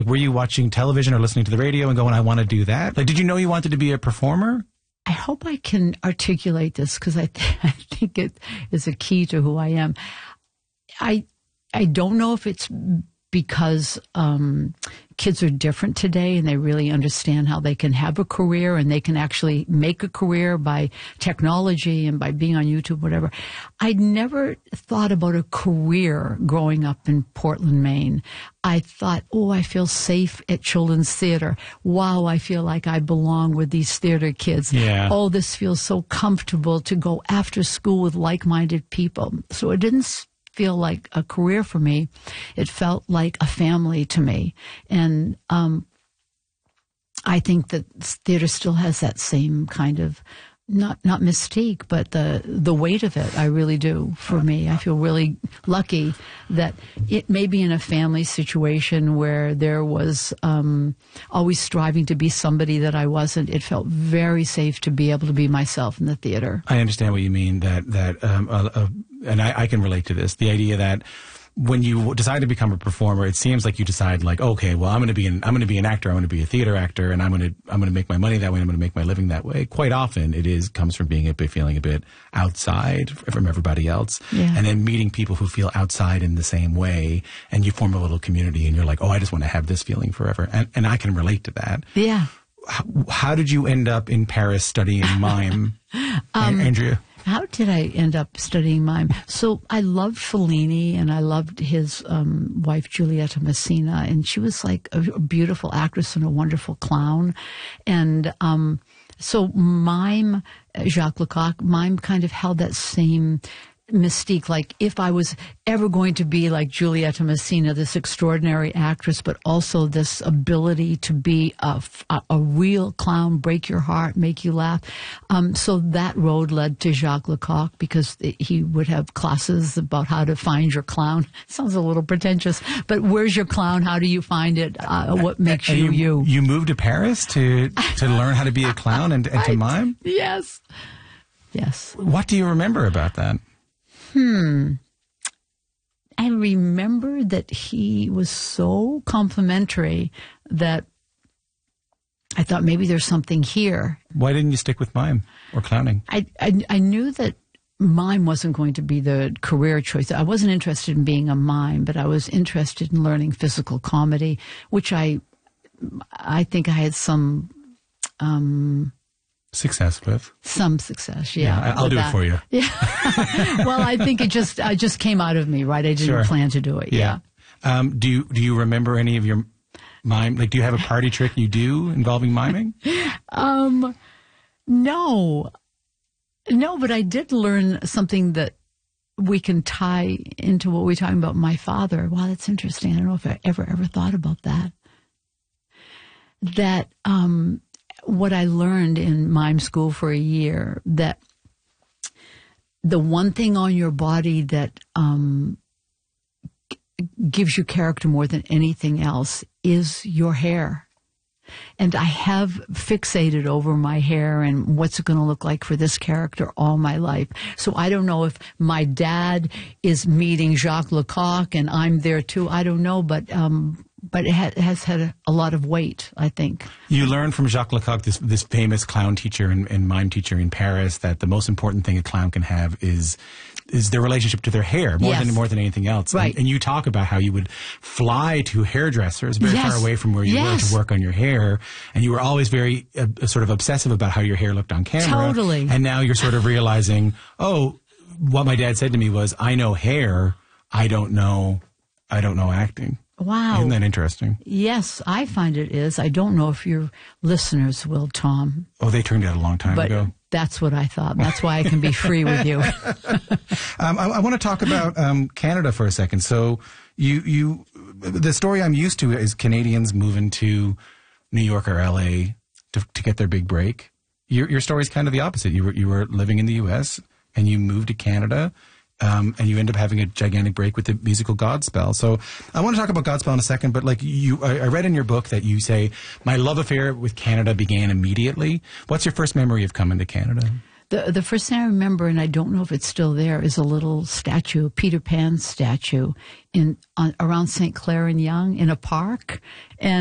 Were you watching television or listening to the radio and going, I want to do that? Like, did you know you wanted to be a performer? I hope I can articulate this because I think it is a key to who I am. I don't know if it's because kids are different today and they really understand how they can have a career and they can actually make a career by technology and by being on YouTube, whatever. I'd never thought about a career growing up in Portland, Maine. I thought, oh, I feel safe at Children's Theater. Wow, I feel like I belong with these theater kids. Yeah. Oh, this feels so comfortable to go after school with like-minded people. So it didn't feel like a career for me. It felt like a family to me. And I think that theater still has that same kind of, not mystique, but the weight of it. I really do. For me, I feel really lucky that it may be in a family situation where there was always striving to be somebody that I wasn't. It felt very safe to be able to be myself in the theater. I understand what you mean. And I can relate to this. The idea that when you decide to become a performer, it seems like you decide, like, okay, well, I'm going to be an actor. I'm going to be a theater actor, and I'm going to make my money that way. I'm going to make my living that way. Quite often, comes from feeling a bit outside from everybody else, and then meeting people who feel outside in the same way, and you form a little community, and you're like, oh, I just want to have this feeling forever, and I can relate to that. Yeah. How did you end up in Paris studying mime, Andrea? How did I end up studying mime? So I loved Fellini and I loved his wife, Giulietta Messina, and she was like a beautiful actress and a wonderful clown. And so mime, Jacques Lecoq, mime kind of held that same mystique. Like if I was ever going to be like Giulietta Messina, this extraordinary actress, but also this ability to be a real clown, break your heart, make you laugh. So that road led to Jacques Lecoq because he would have classes about how to find your clown. Sounds a little pretentious, but where's your clown? How do you find it? What makes you? You moved to Paris to learn how to be a clown and to mime? Yes. Yes. What do you remember about that? I remember that he was so complimentary that I thought maybe there's something here. Why didn't you stick with mime or clowning? I knew that mime wasn't going to be the career choice. I wasn't interested in being a mime, but I was interested in learning physical comedy, which I think I had some success with. Some success, yeah. I'll do it for you. Yeah. Well, I think it just came out of me, right? I didn't plan to do it. Yeah. Do you remember any of your mime? Like, do you have a party trick you do involving miming? No, but I did learn something that we can tie into what we're talking about. My father. Wow, that's interesting. I don't know if I ever thought about that. That, what I learned in mime school for a year, that the one thing on your body that gives you character more than anything else is your hair. And I have fixated over my hair and what's it going to look like for this character all my life. So I don't know if my dad is meeting Jacques Lecoq and I'm there too. I don't know, but it has had a lot of weight, I think. You learned from Jacques Lecoq, this famous clown teacher and mime teacher in Paris, that the most important thing a clown can have is their relationship to their hair more than anything else. Right. And you talk about how you would fly to hairdressers very far away from where you were to work on your hair, and you were always very sort of obsessive about how your hair looked on camera. Totally. And now you're sort of realizing, oh, what my dad said to me was, I know hair, I don't know acting. Wow. Isn't that interesting? Yes, I find it is. I don't know if your listeners will, Tom. Oh, they turned out a long time ago. That's what I thought. That's why I can be free with you. I want to talk about Canada for a second. So the story I'm used to is Canadians moving to New York or LA to get their big break. Your story is kind of the opposite. You were living in the U.S. and you moved to Canada. And you end up having a gigantic break with the musical Godspell. So I want to talk about Godspell in a second, but I read in your book that you say, my love affair with Canada began immediately. What's your first memory of coming to Canada? The first thing I remember, and I don't know if it's still there, is a little statue, Peter Pan statue, around St. Clair and Yonge in a park. And